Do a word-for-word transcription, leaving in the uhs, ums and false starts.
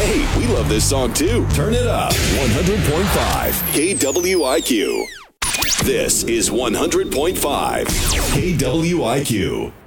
Hey, we love this song too. Turn it up. one hundred point five K W I Q. This is one hundred point five K W I Q.